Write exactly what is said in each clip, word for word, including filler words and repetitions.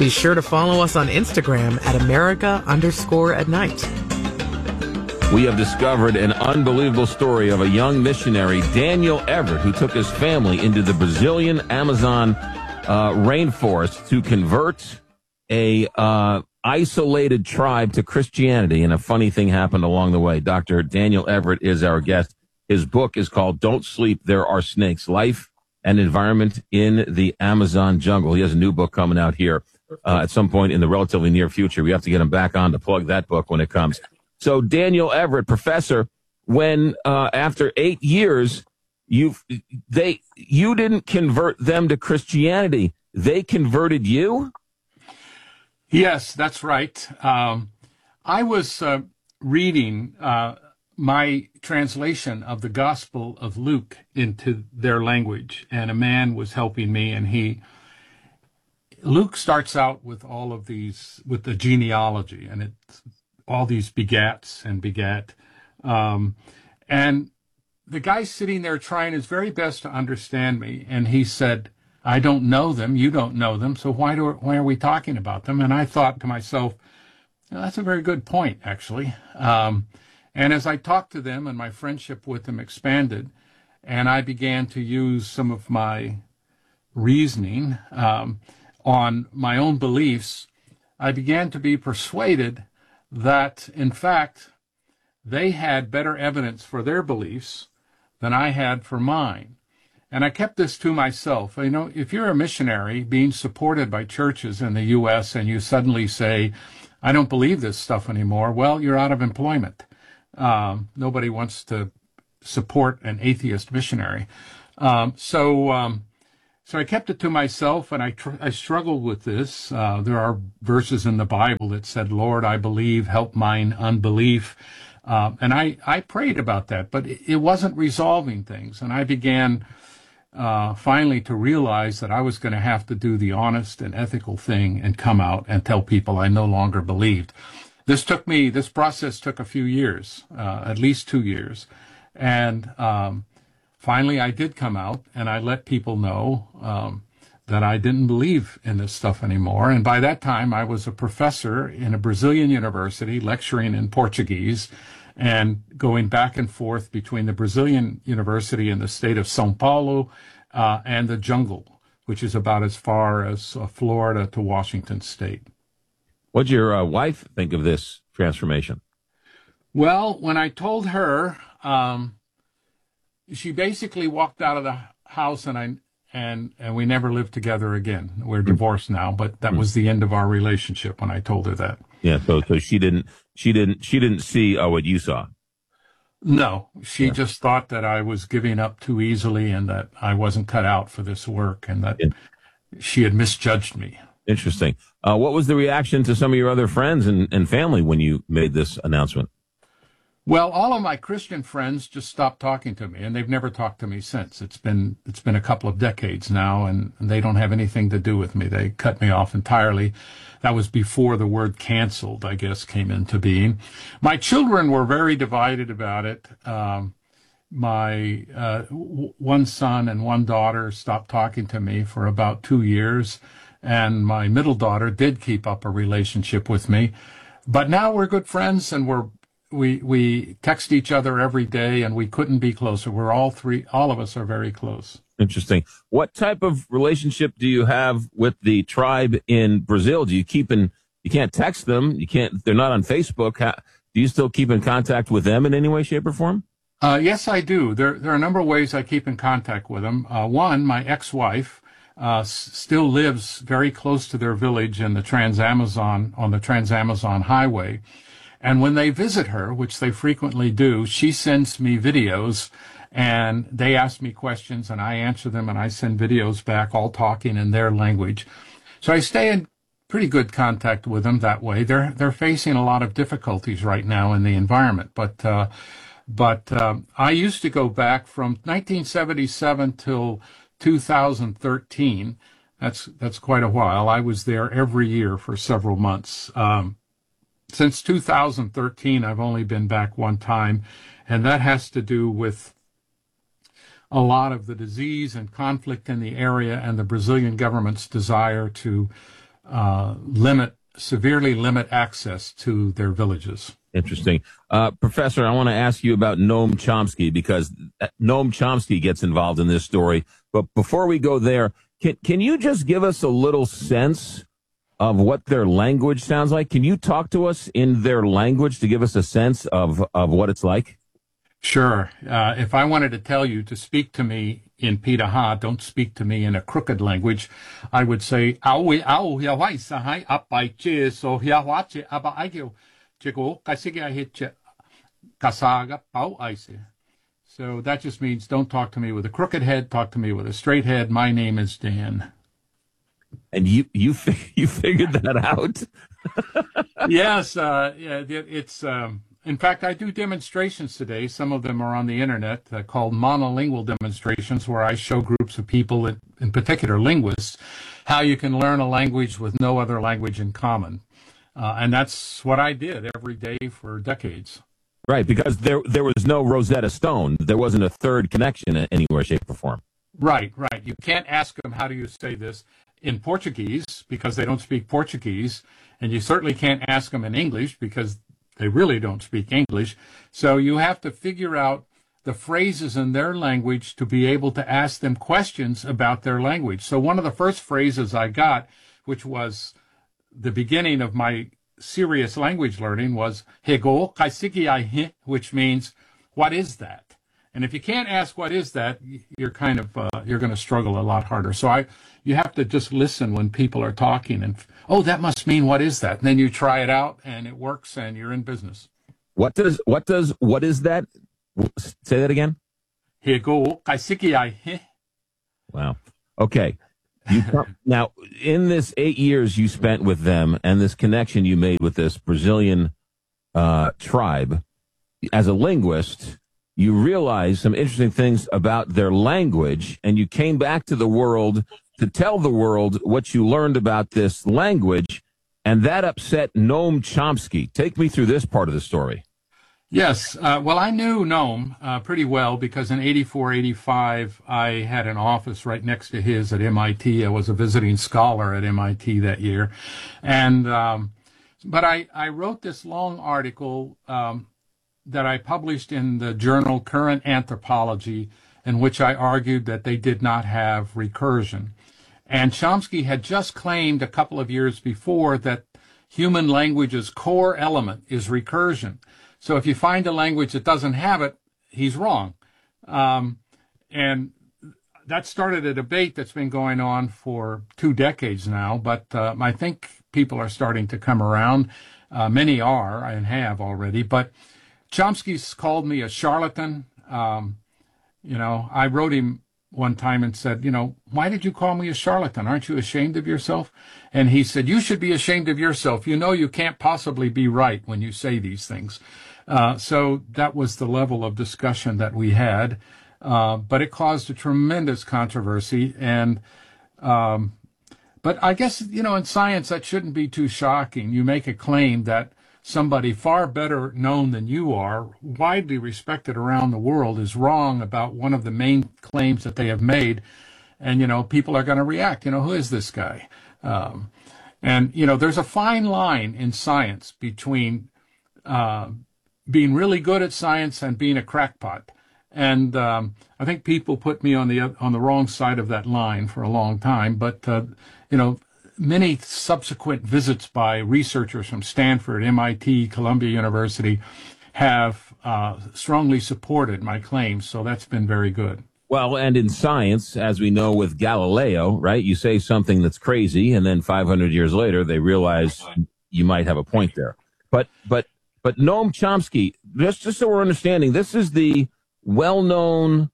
Be sure to follow us on Instagram at America underscore at night. We have discovered an unbelievable story of a young missionary, Daniel Everett, who took his family into the Brazilian Amazon uh, rainforest to convert a uh, isolated tribe to Christianity. And a funny thing happened along the way. Doctor Daniel Everett is our guest. His book is called Don't Sleep, There Are Snakes, Life and Environment in the Amazon Jungle. He has a new book coming out here uh, at some point in the relatively near future. We have to get him back on to plug that book when it comes. So Daniel Everett, professor, when uh, after eight years, you they you didn't convert them to Christianity, they converted you? Yes, that's right. Um, I was uh, reading uh, my translation of the Gospel of Luke into their language, and a man was helping me, and he Luke starts out with all of these, with the genealogy, and it's all these begats and begat. Um, and the guy sitting there trying his very best to understand me, and he said, I don't know them, you don't know them, so why do why are we talking about them? And I thought to myself, well, that's a very good point, actually. Um, and as I talked to them and my friendship with them expanded, and I began to use some of my reasoning um, on my own beliefs, I began to be persuaded that, in fact, they had better evidence for their beliefs than I had for mine. And I kept this to myself. You know, if you're a missionary being supported by churches in the U S and you suddenly say, I don't believe this stuff anymore, well, you're out of employment. Um, nobody wants to support an atheist missionary. Um, so um, so I kept it to myself, and I, tr- I struggled with this. Uh, there are verses in the Bible that said, Lord, I believe, help mine unbelief. Uh, and I, I prayed about that, but it, it wasn't resolving things. And I began Uh, finally to realize that I was going to have to do the honest and ethical thing and come out and tell people I no longer believed. This took me, this process took a few years, uh, at least two years. And um, finally I did come out, and I let people know um, that I didn't believe in this stuff anymore. And by that time I was a professor in a Brazilian university lecturing in Portuguese, and going back and forth between the Brazilian university in the state of São Paulo uh, and the jungle, which is about as far as uh, Florida to Washington State. What'd your uh, wife think of this transformation? Well, when I told her, um, she basically walked out of the house, and I and and we never lived together again. We're divorced now, but that was the end of our relationship when I told her that. Yeah, so so she didn't she didn't she didn't see uh, what you saw. No, she Yeah. just thought that I was giving up too easily, and that I wasn't cut out for this work, and that Yeah. she had misjudged me. Interesting. Uh, what was the reaction to some of your other friends and, and family when you made this announcement? Well, all of my Christian friends just stopped talking to me, and they've never talked to me since. It's been it's been a couple of decades now, and they don't have anything to do with me. They cut me off entirely. That was before the word canceled, I guess, came into being. My children were very divided about it. Um, my uh, w- one son and one daughter stopped talking to me for about two years, and my middle daughter did keep up a relationship with me. But now we're good friends, and we're We we text each other every day, and we couldn't be closer. We're all three, all of us are very close. Interesting. What type of relationship do you have with the tribe in Brazil? Do you keep in, you can't text them, you can't, they're not on Facebook. How, do you still keep in contact with them in any way, shape, or form? Uh, yes, I do. There, there are a number of ways I keep in contact with them. Uh, one, my ex-wife uh, s- still lives very close to their village in the Trans-Amazon, on the Trans-Amazon Highway. And when they visit her, which they frequently do, she sends me videos, and they ask me questions, and I answer them, and I send videos back, all talking in their language. So I stay in pretty good contact with them that way. They're they're facing a lot of difficulties right now in the environment, but uh, but um, I used to go back from nineteen seventy-seven till two thousand thirteen. That's that's quite a while. I was there every year for several months. Um, Since two thousand thirteen, I've only been back one time, and that has to do with a lot of the disease and conflict in the area and the Brazilian government's desire to uh, limit, severely limit access to their villages. Interesting. Uh, Professor, I want to ask you about Noam Chomsky because Noam Chomsky gets involved in this story. But before we go there, can, can you just give us a little sense of what their language sounds like? Can you talk to us in their language to give us a sense of, of what it's like? Sure. Uh, if I wanted to tell you to speak to me in Pitaha, don't speak to me in a crooked language, I would say, "Aui au hia wai sahai apai che so hia wache aba aigeo chego kasige ahiche kasaga pau aise." So that just means don't talk to me with a crooked head, talk to me with a straight head. My name is Dan. And you you you figured that out? Yes, uh, yeah, it's. Um, In fact, I do demonstrations today. Some of them are on the internet uh, called monolingual demonstrations, where I show groups of people, in, in particular linguists, how you can learn a language with no other language in common. Uh, and that's what I did every day for decades. Right, because there there was no Rosetta Stone. There wasn't a third connection in any way, shape, or form. Right, right. You can't ask them, how do you say this, in Portuguese, because they don't speak Portuguese. And you certainly can't ask them in English, because they really don't speak English. So you have to figure out the phrases in their language to be able to ask them questions about their language. So one of the first phrases I got, which was the beginning of my serious language learning, was Hego kaisikiai, which means, what is that? And if you can't ask what is that, you're kind of, uh, you're going to struggle a lot harder. So I, you have to just listen when people are talking and, oh, that must mean what is that? And then you try it out and it works and you're in business. What does, what does, what is that? Say that again. Wow. Okay. You, now, in this eight years you spent with them and this connection you made with this Brazilian uh, tribe, as a linguist, you realized some interesting things about their language, and you came back to the world to tell the world what you learned about this language, and that upset Noam Chomsky. Take me through this part of the story. Yes. Uh, well, I knew Noam uh, pretty well because in eighty-four, eighty-five, I had an office right next to his at M I T. I was a visiting scholar at M I T that year. And um, but I, I wrote this long article um, that I published in the journal Current Anthropology, in which I argued that they did not have recursion. And Chomsky had just claimed a couple of years before that human language's core element is recursion. So if you find a language that doesn't have it, he's wrong. Um, and that started a debate that's been going on for two decades now, but uh, I think people are starting to come around. Uh, many are and have already, but Chomsky's called me a charlatan. Um, you know, I wrote him one time and said, you know, why did you call me a charlatan? Aren't you ashamed of yourself? And he said, you should be ashamed of yourself. You know, you can't possibly be right when you say these things. Uh, so that was the level of discussion that we had. Uh, but it caused a tremendous controversy. And, um, but I guess, you know, in science, that shouldn't be too shocking. You make a claim that somebody far better known than you are, widely respected around the world, is wrong about one of the main claims that they have made. And, you know, people are going to react. You know, who is this guy? Um, and, you know, there's a fine line in science between uh, being really good at science and being a crackpot. And um, I think people put me on the on the wrong side of that line for a long time. But, uh, you know, many subsequent visits by researchers from Stanford, M I T, Columbia University have uh, strongly supported my claims. So that's been very good. Well, and in science, as we know with Galileo, right, you say something that's crazy, and then five hundred years later, they realize you might have a point there. But but but Noam Chomsky, just, just so we're understanding, this is the well-known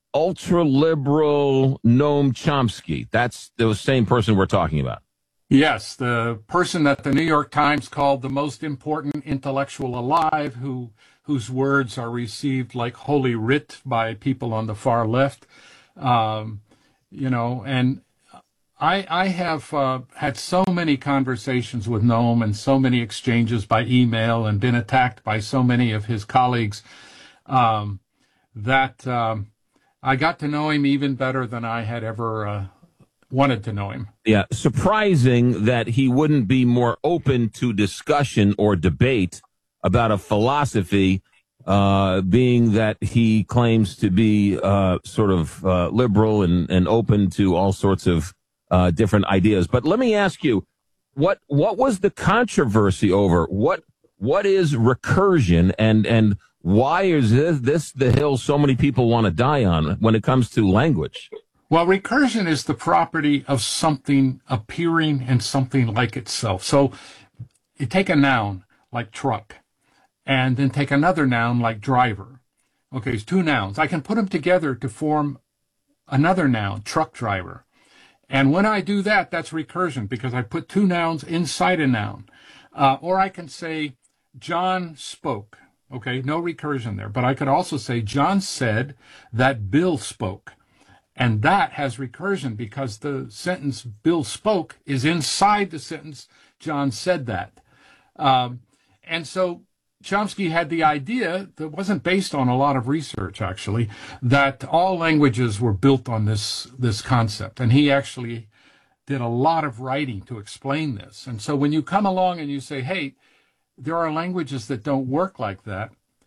ultra-liberal Noam Chomsky. That's the same person we're talking about. Yes, the person that the New York Times called the most important intellectual alive, who whose words are received like holy writ by people on the far left. Um, you know, and I, I have uh, had so many conversations with Noam and so many exchanges by email and been attacked by so many of his colleagues um, that um, I got to know him even better than I had ever uh, wanted to know him. Yeah, surprising that he wouldn't be more open to discussion or debate about a philosophy, uh, being that he claims to be uh, sort of uh, liberal and, and open to all sorts of uh, different ideas. But let me ask you, what what was the controversy over? What what is recursion, and and why is this, this the hill so many people want to die on when it comes to language? Well, recursion is the property of something appearing in something like itself. So you take a noun like truck, and then take another noun like driver. Okay, it's two nouns. I can put them together to form another noun, truck driver. And when I do that, that's recursion, because I put two nouns inside a noun. Uh, or I can say, John spoke. Okay, no recursion there. But I could also say, John said that Bill spoke. And that has recursion because the sentence Bill spoke is inside the sentence John said that. Um, and so Chomsky had the idea that wasn't based on a lot of research, actually, that all languages were built on this, this concept. And he actually did a lot of writing to explain this. And so when you come along and you say, hey, there are languages that don't work like that,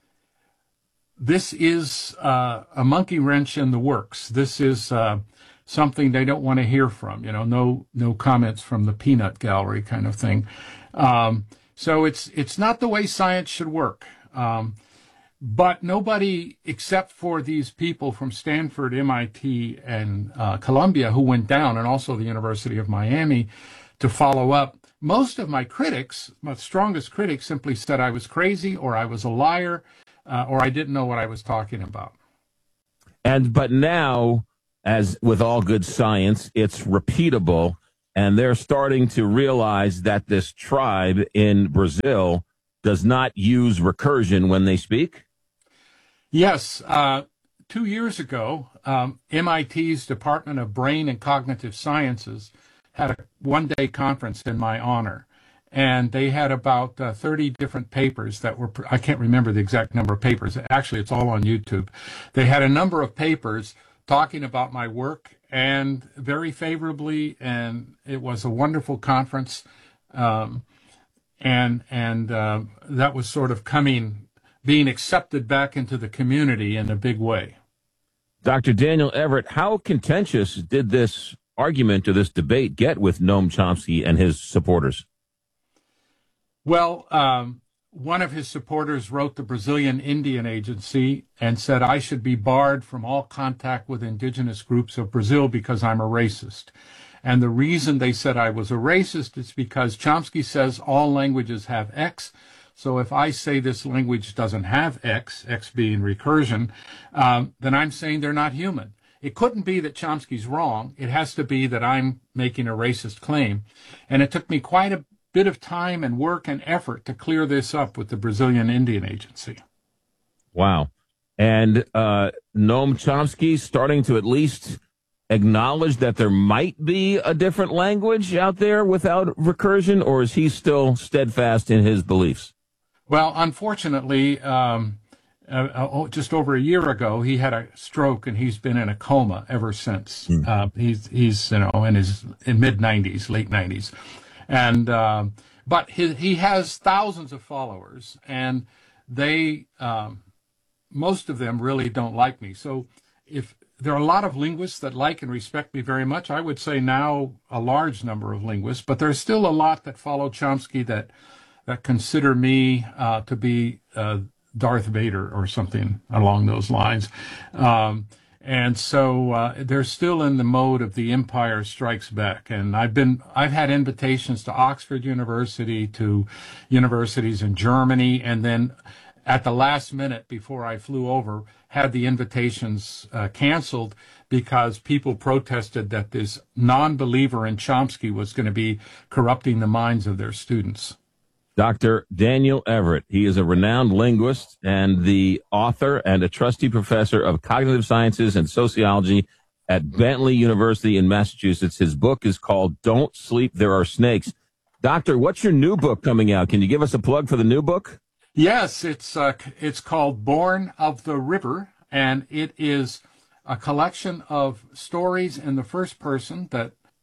this is uh, a monkey wrench in the works. This is uh, something they don't want to hear from, you know, no no comments from the peanut gallery kind of thing. Um, so it's it's not the way science should work. Um, but nobody except for these people from Stanford, M I T, and uh, Columbia who went down, and also the University of Miami, to follow up. Most of my critics, my strongest critics, simply said I was crazy or I was a liar. Uh, or I didn't know what I was talking about. And but now, as with all good science, it's repeatable, and they're starting to realize that this tribe in Brazil does not use recursion when they speak? Yes. Uh, two years ago, um, M I T's Department of Brain and Cognitive Sciences had a one-day conference in my honor. And they had about uh, thirty different papers that were, I can't remember the exact number of papers. Actually, it's all on YouTube. They had a number of papers talking about my work, and very favorably, and it was a wonderful conference. Um, and and uh, that was sort of coming, being accepted back into the community in a big way. Doctor Daniel Everett, how contentious did this argument or this debate get with Noam Chomsky and his supporters? Well, um, one of his supporters wrote the Brazilian Indian Agency and said I should be barred from all contact with indigenous groups of Brazil because I'm a racist. And the reason they said I was a racist is because Chomsky says all languages have X. So if I say this language doesn't have X, X being recursion, um, then I'm saying they're not human. It couldn't be that Chomsky's wrong. It has to be that I'm making a racist claim. And it took me quite a bit of time and work and effort to clear this up with the Brazilian Indian Agency. Wow. And uh, Noam Chomsky starting to at least acknowledge that there might be a different language out there without recursion, or is he still steadfast in his beliefs? Well, unfortunately, um, uh, uh, just over a year ago, he had a stroke and he's been in a coma ever since. Mm. Uh, he's, he's, you know, in his in mid nineties, late nineties. And um, but he, he has thousands of followers, and they um, most of them really don't like me. So if there are a lot of linguists that like and respect me very much, I would say now a large number of linguists, but there's still a lot that follow Chomsky that that consider me uh, to be uh, Darth Vader or something along those lines. Um, And so uh, they're still in the mode of the Empire Strikes Back. And I've been, I've had invitations to Oxford University, to universities in Germany, and then at the last minute before I flew over, had the invitations uh, canceled because people protested that this non-believer in Chomsky was going to be corrupting the minds of their students. Doctor Daniel Everett. He is a renowned linguist and the author and a trustee professor of cognitive sciences and sociology at Bentley University in Massachusetts. His book is called Don't Sleep, There Are Snakes. Doctor, what's your new book coming out? Can you give us a plug for the new book? Yes, it's uh, it's called Born of the River, and it is a collection of stories in the first person that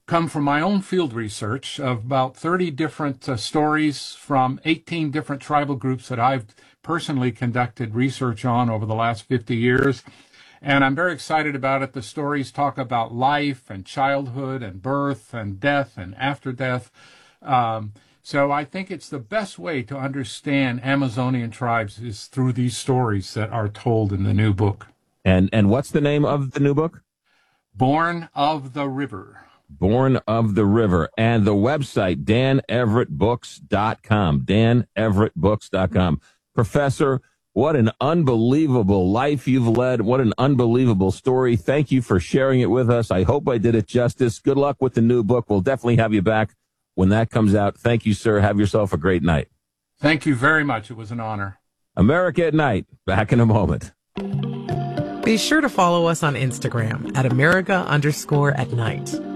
come from my own field research of about thirty different uh, stories from eighteen different tribal groups that I've personally conducted research on over the last fifty years. And I'm very excited about it. The stories talk about life and childhood and birth and death and after death. Um, so I think it's the best way to understand Amazonian tribes is through these stories that are told in the new book. And and what's the name of the new book? Born of the River. Born of the River. And the website, dan everett books dot com. dan everett books dot com. Professor, what an unbelievable life you've led. What an unbelievable story. Thank you for sharing it with us. I hope I did it justice. Good luck with the new book. We'll definitely have you back when that comes out. Thank you, sir. Have yourself a great night. Thank you very much. It was an honor. America at Night. Back in a moment. Be sure to follow us on Instagram at America underscore at night.